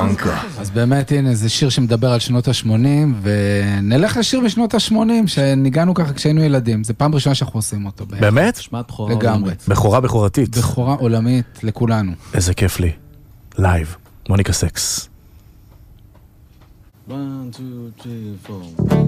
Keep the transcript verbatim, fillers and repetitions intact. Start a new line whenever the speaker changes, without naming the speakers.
פאנק.
אז באמת, הנה, זה שיר שמדבר על שנות ה-שמונים, ונלך לשיר בשנות ה-שמונים, שניגענו ככה כשהיינו ילדים. זה פעם ראשונה שאנחנו עושים אותו.
באמת?
שמעת בכורה
לגמרי.
עולמית.
בכורה בכורתית.
בכורה עולמית לכולנו.
איזה כיף לי. לייב. מוניקה סקס.
one, two, three, four